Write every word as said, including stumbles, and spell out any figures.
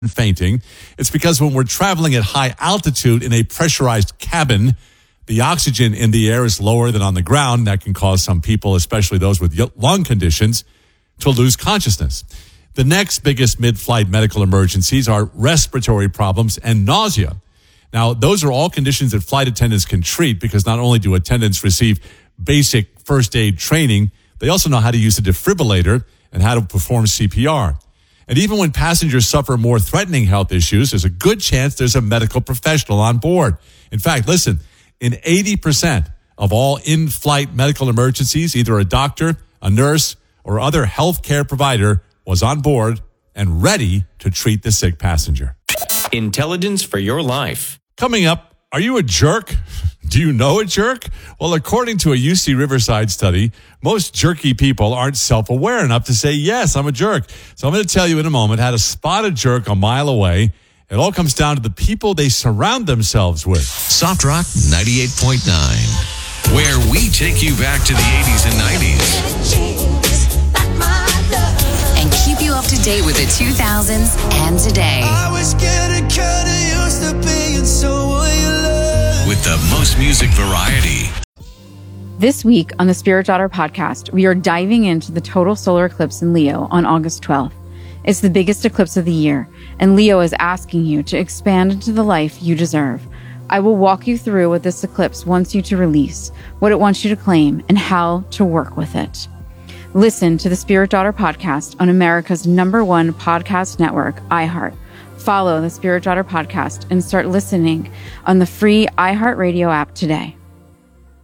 fainting. It's because when we're traveling at high altitude in a pressurized cabin, the oxygen in the air is lower than on the ground. That can cause some people, especially those with lung conditions, to lose consciousness. The next biggest mid-flight medical emergencies are respiratory problems and nausea. Now, those are all conditions that flight attendants can treat because not only do attendants receive basic first aid training, they also know how to use a defibrillator and how to perform C P R. And even when passengers suffer more threatening health issues, there's a good chance there's a medical professional on board. In fact, listen, in eighty percent of all in-flight medical emergencies, either a doctor, a nurse, or other healthcare provider was on board and ready to treat the sick passenger. Intelligence for your life. Coming up, are you a jerk? Do you know a jerk? Well, according to a U C Riverside study, most jerky people aren't self-aware enough to say, yes, I'm a jerk. So I'm going to tell you in a moment how to spot a jerk a mile away. It all comes down to the people they surround themselves with. Soft Rock ninety-eight point nine, where we take you back to the eighties and nineties. And keep you up to date with the two thousands and today. I was getting kinda used to being someone you love. With the most music variety. This week on the Spirit Daughter podcast, we are diving into the total solar eclipse in Leo on August twelfth. It's the biggest eclipse of the year, and Leo is asking you to expand into the life you deserve. I will walk you through what this eclipse wants you to release, what it wants you to claim, and how to work with it. Listen to the Spirit Daughter podcast on America's number one podcast network, iHeart. Follow the Spirit Daughter podcast and start listening on the free iHeartRadio app today.